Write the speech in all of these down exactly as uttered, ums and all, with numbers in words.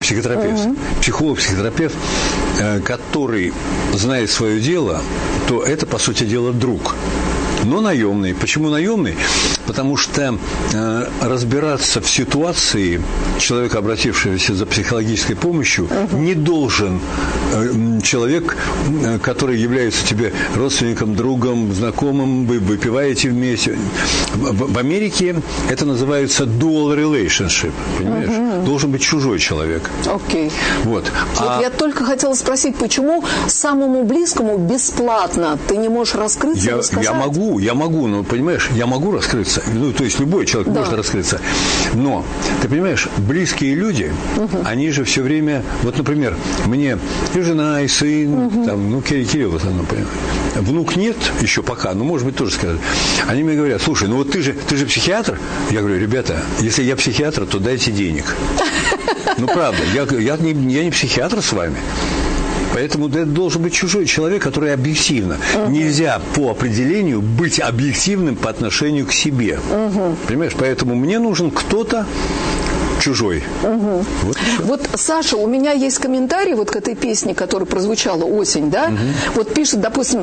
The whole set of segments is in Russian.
психотерапевт, угу. психолог, психотерапевт, который знает свое дело, то это, по сути дела, друг. Но наемный. Почему наемный? Потому что э, разбираться в ситуации человека, обратившегося за психологической помощью, uh-huh. не должен э, человек, э, который является тебе родственником, другом, знакомым, вы выпиваете вместе. В, в Америке это называется dual relationship, понимаешь? Uh-huh. Должен быть чужой человек. Окей. Okay. Вот. Вот а... я только хотела спросить, почему самому близкому бесплатно ты не можешь раскрыться я, и рассказать? Я могу, я могу, но, понимаешь, я могу раскрыться. Ну, то есть любой человек да. может раскрыться. Но, ты понимаешь, близкие люди, угу. они же все время... Вот, например, мне и жена, и сын, угу. там, ну, Кирилл, Кирилл, вот оно, понимаешь. Внук нет еще пока, но, может быть, тоже скажет. Они мне говорят, слушай, ну вот ты же, ты же психиатр? Я говорю, ребята, если я психиатр, то дайте денег. Ну, правда, я, я, не, я не психиатр с вами. Поэтому это должен быть чужой человек, который объективно. Uh-huh. Нельзя по определению быть объективным по отношению к себе. Uh-huh. Понимаешь? Поэтому мне нужен кто-то чужой. Uh-huh. Вот, вот, Саша, у меня есть комментарий вот к этой песне, которая прозвучала «Осень», да? Uh-huh. Вот пишет, допустим,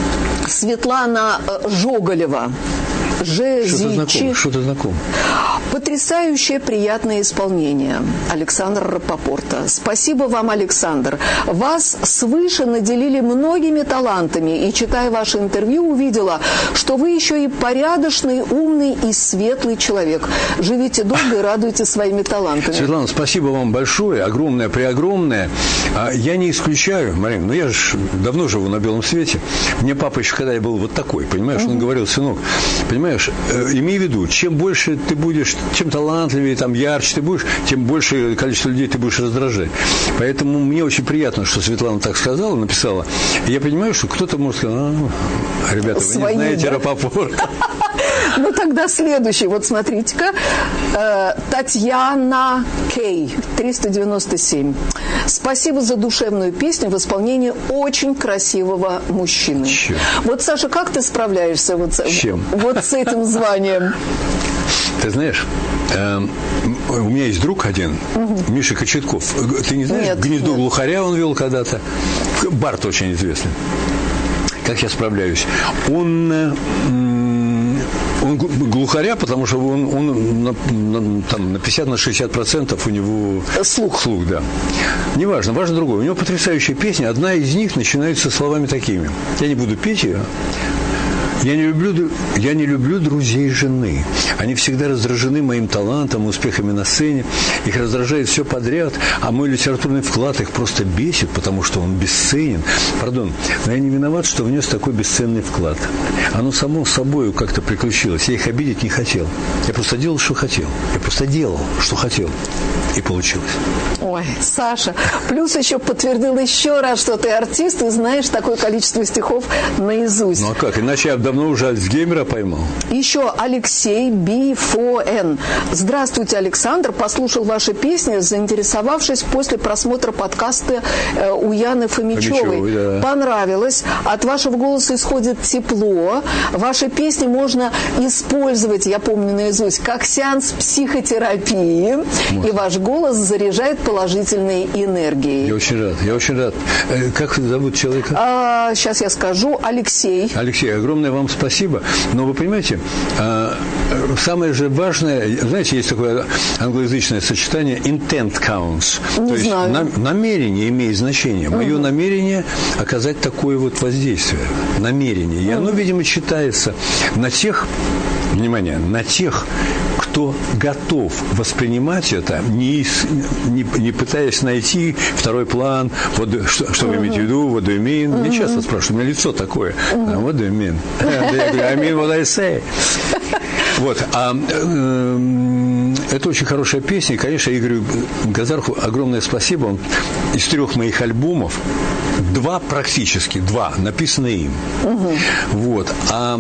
Светлана Жоголева. Что-то знакомо, что-то знакомо. Потрясающее приятное исполнение Александра Рапопорта. Спасибо вам, Александр. Вас свыше наделили многими талантами, и, читая ваше интервью, увидела, что вы еще и порядочный, умный и светлый человек. Живите долго и радуйте своими талантами. Светлана, спасибо вам большое, огромное, преогромное. Я не исключаю, Марина, но я же давно живу на белом свете. Мне папа еще, когда я был вот такой, понимаешь, он говорил, сынок, понимаешь, имей в виду, чем больше ты будешь, чем талантливее, там, ярче ты будешь, тем больше количество людей ты будешь раздражать. Поэтому мне очень приятно, что Светлана так сказала, написала. И я понимаю, что кто-то может сказать, а, ребята, вы Свои, не знаете да? Рапопорта. Ну, тогда следующий. Вот смотрите-ка. Татьяна Кей, триста девяносто семь. Спасибо за душевную песню в исполнении очень красивого мужчины. Чем? Вот, Саша, как ты справляешься вот с, Чем? Вот с этим званием? Ты знаешь, э, у меня есть друг один, угу. Миша Кочетков. Ты не знаешь, нет, «Гнездо нет. глухаря» он вел когда-то. Бард очень известный. Как я справляюсь? Он... Э, Он глухаря, потому что он, он на, на, там, на пятьдесят на шестьдесят процентов у него слух. слух, да. Неважно, важно другое. У него потрясающая песня. Одна из них начинается словами такими. Я не буду петь ее. Я не люблю, я не люблю друзей жены. Они всегда раздражены моим талантом, успехами на сцене. Их раздражает все подряд, а мой литературный вклад их просто бесит, потому что он бесценен. Пардон, но я не виноват, что внес такой бесценный вклад. Оно само собой как-то приключилось. Я их обидеть не хотел. Я просто делал, что хотел. Я просто делал, что хотел. И получилось. Ой, Саша, плюс еще подтвердил еще раз, что ты артист и знаешь такое количество стихов наизусть. Ну а как? Иначе я давно уже Альцгеймера поймал. Еще Алексей Би фо эн. Здравствуйте, Александр. Послушал ваши песни, заинтересовавшись после просмотра подкаста э, у Яны Фомичевой. Фомичевой да. Понравилось. От вашего голоса исходит тепло. Ваши песни можно использовать, я помню наизусть, как сеанс психотерапии. Может. И ваш голос заряжает положительной энергией. Я очень рад. Я очень рад. Как зовут человека? А, сейчас я скажу. Алексей. Алексей, огромное вам спасибо. Но вы понимаете, самое же важное, знаете, есть такое англоязычное сочетание intent counts. Не То знаю. есть намерение имеет значение. Мое угу. намерение оказать такое вот воздействие. Намерение. И угу. оно, видимо, читается на тех, внимание, на тех, кто готов воспринимать это, не, не, не пытаясь найти второй план, вот, что, что uh-huh. вы имеете в виду, what do you mean? Uh-huh. Меня часто спрашивают, у меня лицо такое, uh-huh. what do you mean? Я говорю, I mean what I say. Вот, а э, это очень хорошая песня, и, конечно, Игорю Газарху огромное спасибо, он из трех моих альбомов, два практически, два, написаны им. Uh-huh. Вот, а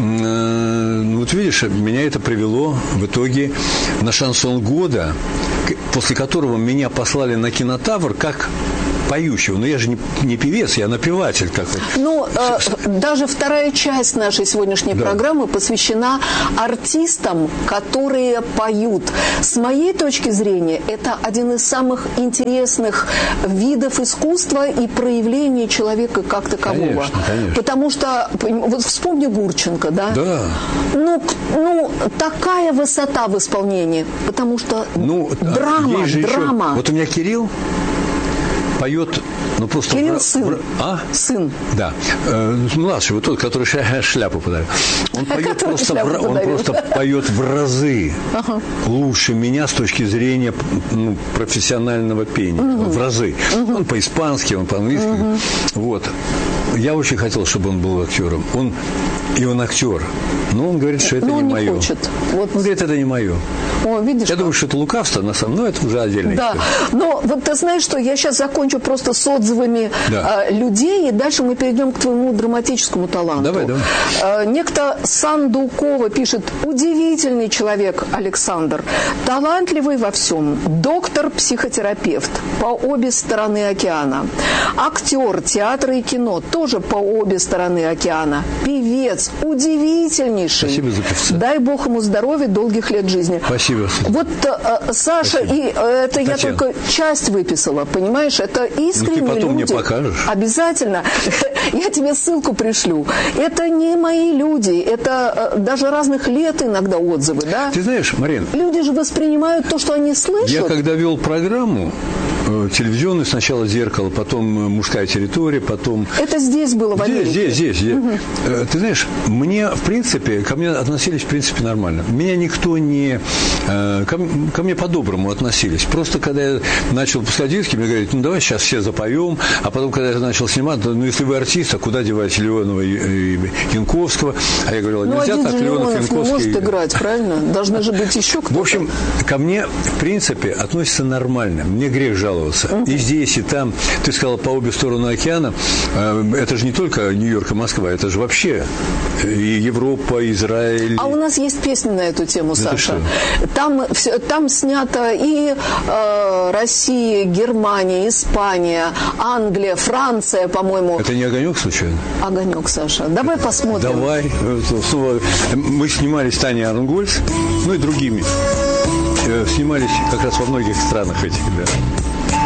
э, вот видишь, меня это привело в итоге на шансон года, после которого меня послали на Кинотавр как поющего. Но я же не, не певец, я напеватель. Как вот. Ну, э, даже вторая часть нашей сегодняшней да. программы посвящена артистам, которые поют. С моей точки зрения, это один из самых интересных видов искусства и проявления человека как такового. Конечно, конечно. Потому что, вот вспомни Гурченко, да? Да. Ну, ну, такая высота в исполнении, потому что ну, драма, драма. Еще, вот у меня Кирилл поет, ну просто... Кирилл в, сын. В, а? Сын. Да. Э, младший, вот тот, который шляпу подарил. Он, поет просто, в, он просто поет в разы ага. лучше меня с точки зрения ну, профессионального пения. Угу. В разы. Угу. Он по-испански, он по-английски. Угу. Вот. Я очень хотел, чтобы он был актером. Он, и он актер. Но он говорит, что это но не он мое. Не хочет. Вот. Он говорит, это не мое. О, видишь, я как? думаю, что это лукавство, на самом деле, но это уже отдельная да. история. Но вот ты знаешь, что я сейчас закончу просто с отзывами да. э, людей, и дальше мы перейдем к твоему драматическому таланту. Давай, давай. Э, некто Сандукова пишет: удивительный человек Александр, талантливый во всем, доктор-психотерапевт по обе стороны океана, актер театра и кино тоже по обе стороны океана, певец, удивительнейший. Спасибо за певца. Дай Бог ему здоровья, долгих лет жизни. Спасибо. Вот э, Саша, Спасибо. и э, это Татьяна. Я только часть выписала, понимаешь? Это искренние ну, ты потом люди. Мне покажешь. Обязательно. Я тебе ссылку пришлю. Это не мои люди, это э, даже разных лет иногда отзывы, да? Ты знаешь, Марин... Люди же воспринимают то, что они слышат. Я когда вел программу, телевизионную, сначала «Зеркало», потом «Мужская территория», потом... Это здесь было в Америке? Здесь, здесь, здесь. Угу. Ты знаешь, мне, в принципе, ко мне относились, в принципе, нормально. Меня никто не... Ко, ко мне по-доброму относились. Просто, когда я начал пускать диски, мне говорят, ну, давай сейчас все запоем, а потом, когда я начал снимать, ну, если вы артист, а куда девать Леонова и Янковского? А я говорил, нельзя ну, так, Леонов, Янковский... не может играть, правильно? Должны же быть еще кто-то. В общем, ко мне, в принципе, относятся нормально. Мне грех жаловаться. И здесь, и там. Ты сказала, по обе стороны океана. Это же не только Нью-Йорк и Москва, это же вообще и Европа, и Израиль. А у нас есть песня на эту тему, да, Саша. Там, там снято и э, Россия, Германия, Испания, Англия, Франция, по-моему. Это не «Огонек» случайно? «Огонек», Саша. Давай посмотрим. Давай. Мы снимались с Таней Арнгольц, ну и другими. Снимались как раз во многих странах этих, да.